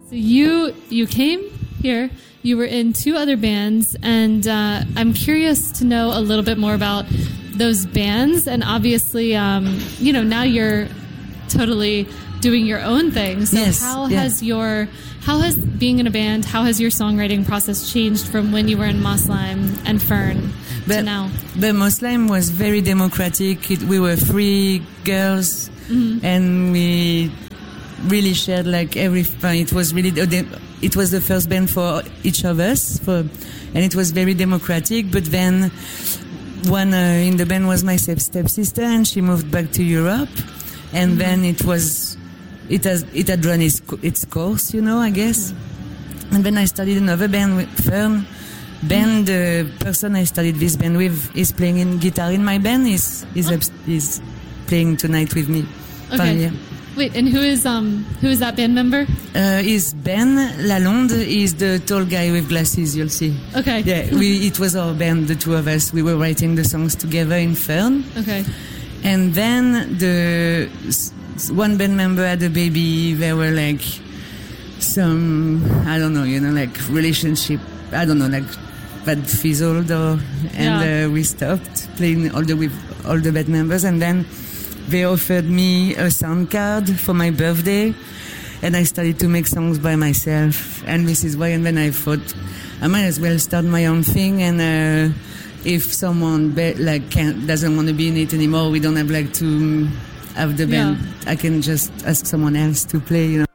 So you came here. You were in 2 other bands, and I'm curious to know a little bit more about those bands. And obviously, now you're totally doing your own thing. So yes, how has being in a band, how has your songwriting process changed from when you were in Moslime and Fern to now? The Moslime was very democratic. We were 3 girls, and we really shared like everything. It was really it was the first band for each of us, and it was very democratic. But then one in the band was my stepsister, and she moved back to Europe, and then it had run its course, I guess. And then I started another band with Fern. Ben, the person I started this band with, is playing in guitar in my band. Is playing tonight with me. Okay. Wait, and who is that band member? Is Ben Lalonde. Is the tall guy with glasses. You'll see. Okay. Yeah, it was our band, the 2 of us. We were writing the songs together in Fern. Okay. And then the one band member had a baby. There were like some, I don't know, like relationship. I don't know, like that fizzled, and we stopped playing with all the band members. And then they offered me a sound card for my birthday, and I started to make songs by myself. And this is why. And then I thought I might as well start my own thing. And if someone doesn't want to be in it anymore, we don't have to have the band. I can just ask someone else to play.